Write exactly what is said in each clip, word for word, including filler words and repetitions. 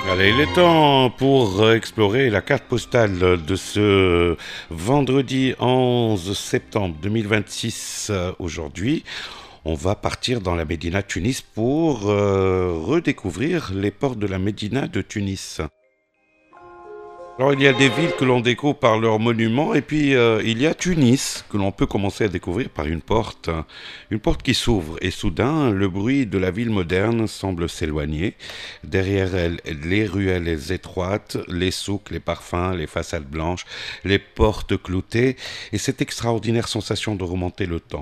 Allez, il est temps pour explorer la carte postale de ce vendredi onze septembre deux mille vingt-six. euh, Aujourd'hui, on va partir dans la Médina Tunis pour euh, redécouvrir les ports de la Médina de Tunis. Alors, il y a des villes que l'on découvre par leurs monuments, et puis euh, il y a Tunis que l'on peut commencer à découvrir par une porte, une porte qui s'ouvre, et soudain le bruit de la ville moderne semble s'éloigner. Derrière elle, les ruelles étroites, les souks, les parfums, les façades blanches, les portes cloutées, et cette extraordinaire sensation de remonter le temps.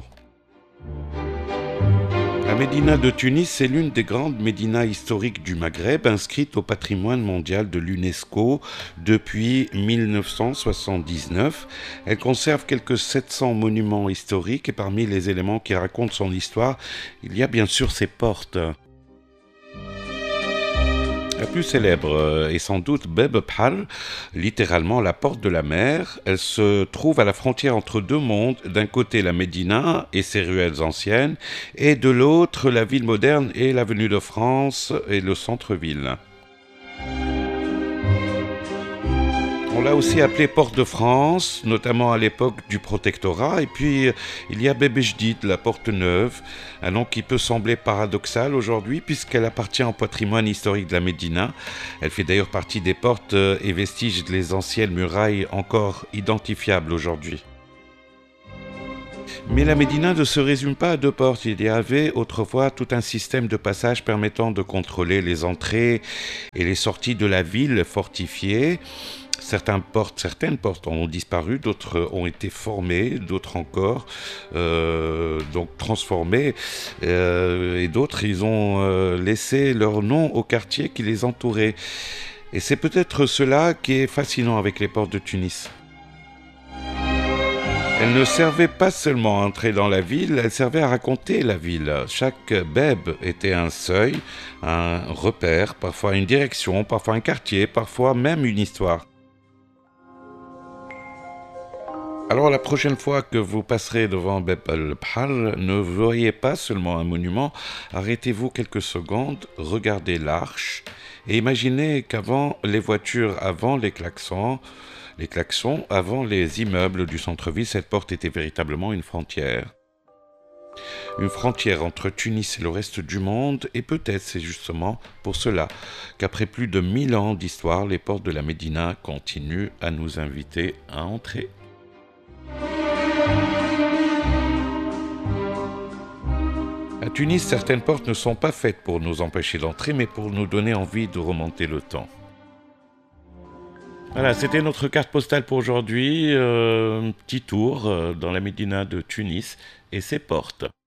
La Médina de Tunis est l'une des grandes médinas historiques du Maghreb, inscrite au patrimoine mondial de l'UNESCO depuis mille neuf cent soixante-dix-neuf. Elle conserve quelques sept cents monuments historiques et parmi les éléments qui racontent son histoire, il y a bien sûr ses portes. La plus célèbre euh, est sans doute Bab Bhar, littéralement la porte de la mer. Elle se trouve à la frontière entre deux mondes, d'un côté la Médina et ses ruelles anciennes, et de l'autre la ville moderne et l'avenue de France et le centre-ville. On l'a aussi appelée Porte de France, notamment à l'époque du protectorat. Et puis, euh, il y a Beb Ejdid, la Porte Neuve, un nom qui peut sembler paradoxal aujourd'hui puisqu'elle appartient au patrimoine historique de la Médina. Elle fait d'ailleurs partie des portes euh, et vestiges des anciennes murailles encore identifiables aujourd'hui. Mais la Médina ne se résume pas à deux portes. Il y avait autrefois tout un système de passage permettant de contrôler les entrées et les sorties de la ville fortifiée. Certaines portes, certaines portes ont disparu, d'autres ont été formées, d'autres encore euh, donc transformées, euh, et d'autres ils ont euh, laissé leur nom au quartier qui les entourait. Et c'est peut-être cela qui est fascinant avec les portes de Tunis. Elles ne servaient pas seulement à entrer dans la ville, elles servaient à raconter la ville. Chaque beb était un seuil, un repère, parfois une direction, parfois un quartier, parfois même une histoire. Alors la prochaine fois que vous passerez devant Bab el-Bhar, ne voyez pas seulement un monument, arrêtez-vous quelques secondes, regardez l'arche et imaginez qu'avant les voitures, avant les klaxons, les klaxons, avant les immeubles du centre-ville, cette porte était véritablement une frontière. Une frontière entre Tunis et le reste du monde, et peut-être c'est justement pour cela qu'après plus de mille ans d'histoire, les portes de la Médina continuent à nous inviter à entrer. À Tunis, certaines portes ne sont pas faites pour nous empêcher d'entrer, mais pour nous donner envie de remonter le temps. Voilà, c'était notre carte postale pour aujourd'hui. Euh, un petit tour euh, dans la Médina de Tunis et ses portes.